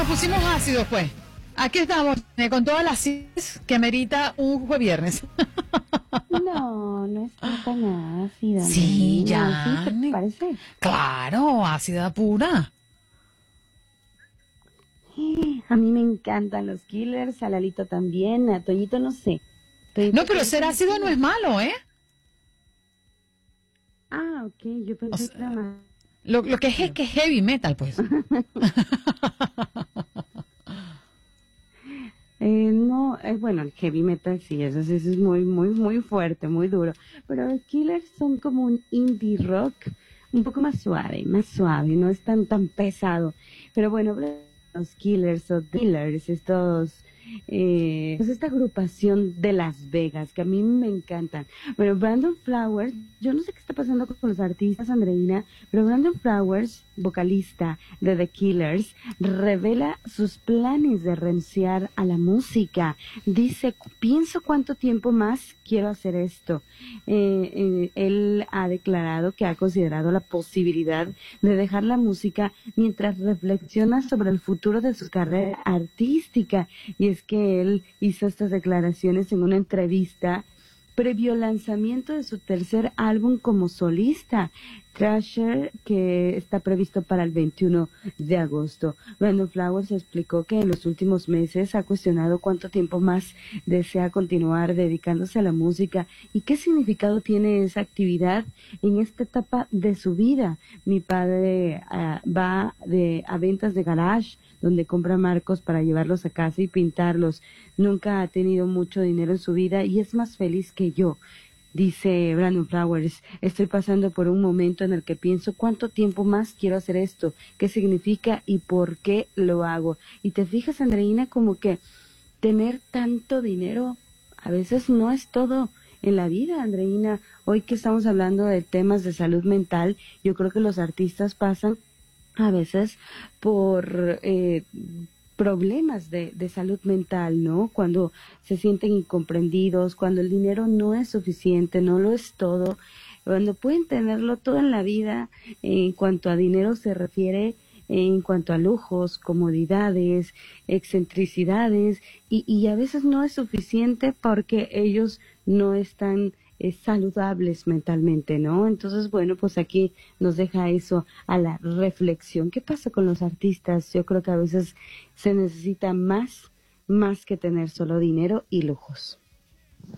pusimos ácidos, pues. Aquí estamos, con todas las acidez que merita un jueves viernes. No, no está tan ácida. Sí, Angelina. ya. ¿Sí te parece? Claro, ácida pura. A mí me encantan los Killers, a Lalito también, a Toñito no sé. No, pero ser ácido no es malo, ¿eh? Ah, ok, yo pensé que era más. Lo que es que es heavy metal, pues. No, bueno, el heavy metal sí, eso sí, eso es muy, muy, muy fuerte, muy duro. Pero los Killers son como un indie rock, un poco más suave, no es tan pesado. Pero bueno, los Killers o Dealers, pues esta agrupación de Las Vegas, que a mí me encantan. Bueno, Brandon Flowers, yo no sé qué está pasando con los artistas, Andreina, pero Brandon Flowers, vocalista de The Killers, revela sus planes de renunciar a la música. Dice, pienso cuánto tiempo más quiero hacer esto. Él ha declarado que ha considerado la posibilidad de dejar la música mientras reflexiona sobre el futuro de su carrera artística. Y es que él hizo estas declaraciones en una entrevista previo lanzamiento de su tercer álbum como solista, Thrasher, que está previsto para el 21 de agosto. Brandon Flowers explicó que en los últimos meses ha cuestionado cuánto tiempo más desea continuar dedicándose a la música y qué significado tiene esa actividad en esta etapa de su vida. Mi padre va a ventas de garage, donde compra marcos para llevarlos a casa y pintarlos. Nunca ha tenido mucho dinero en su vida y es más feliz que yo. Dice Brandon Flowers, estoy pasando por un momento en el que pienso cuánto tiempo más quiero hacer esto, qué significa y por qué lo hago. Y te fijas, Andreina, como que tener tanto dinero a veces no es todo en la vida, Andreina. Hoy que estamos hablando de temas de salud mental, yo creo que los artistas pasan a veces por problemas de salud mental, ¿no? Cuando se sienten incomprendidos, cuando el dinero no es suficiente, no lo es todo, cuando pueden tenerlo todo en la vida, en cuanto a dinero se refiere, en cuanto a lujos, comodidades, excentricidades, y a veces no es suficiente porque ellos no están saludables mentalmente, ¿no? Entonces, bueno, pues aquí nos deja eso a la reflexión. ¿Qué pasa con los artistas? Yo creo que a veces se necesita más que tener solo dinero y lujos.